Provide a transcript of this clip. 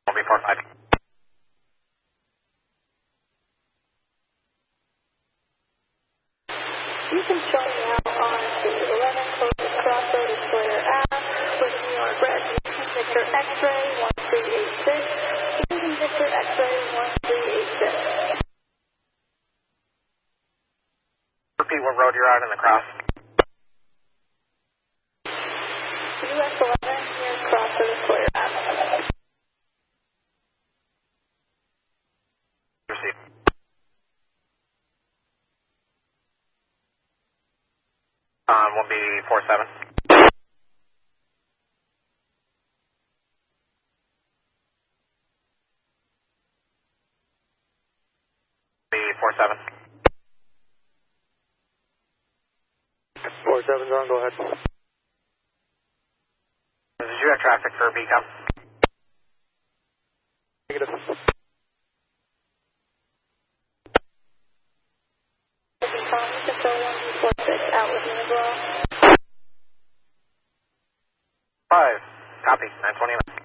1B45. You can show me out on the 11 closest crossroad is Sawyer Ave with New York Red. Victor X-ray 1386. Victor X-ray 1386. Repeat what road you're on in the cross. US 11 near crossroad is Sawyer Ave. Receive. On 1B47. B47. 47's on, go ahead. Did you have traffic for BCOM? Negative. Control 1B46 out with me as well. 5. Copy. 929.